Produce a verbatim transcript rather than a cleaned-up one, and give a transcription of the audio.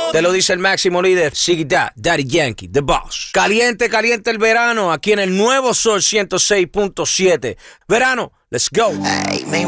Te lo dice el máximo líder, Ziggy Dad, Daddy Yankee, The Boss. Caliente, caliente el verano, aquí en el nuevo Sol ciento seis punto siete. Verano, let's go. Ay, me